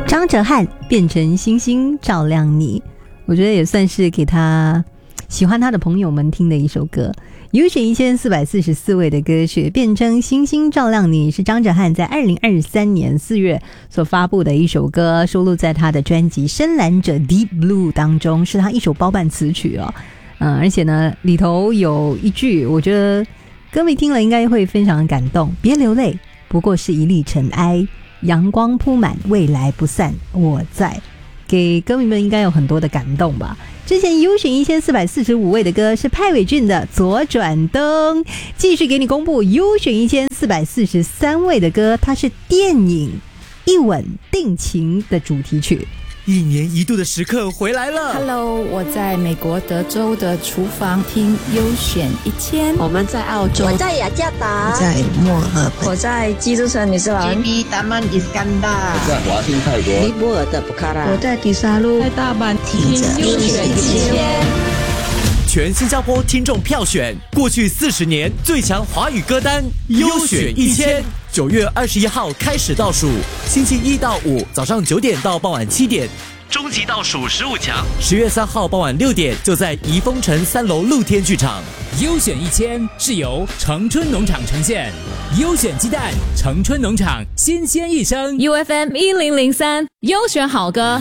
张哲瀚变成星星照亮你，我觉得也算是给他喜欢他的朋友们听的一首歌。优选1444位的歌曲变成星星照亮你，是张哲瀚在2023年4月所发布的一首歌，收录在他的专辑深蓝者 Deep Blue 当中，是他一手包办词曲哦。而且呢里头有一句我觉得歌迷听了应该会非常感动，别流泪，不过是一粒尘埃，阳光铺满，未来不散，我在。给歌迷们应该有很多的感动吧。之前优选1445位的歌是派伟俊的左转灯，继续给你公布优选1443位的歌，它是电影一吻定情的主题曲。 一年一度的时刻回来了。 Hello， 我在美国德州的厨房听优选1000。 我们在澳洲， 我在雅加达， 我在墨尔本， 我在基督城女士兰， 吉达曼伊斯干达， 我在华信泰国， 尼泊尔的布卡拉， 我在迪沙路， 在大阪听着优选1000。 全新加坡听众票选过去40年最强华语歌单，优选1000。9月21号开始倒数，星期1到5早上9点到傍晚7点，终极倒数15强。10月3号傍晚6点就在怡丰城3楼露天剧场。 优选1000是由城春农场呈现，优选鸡蛋，城春农场新鲜一生。 UFM 1003优选好歌。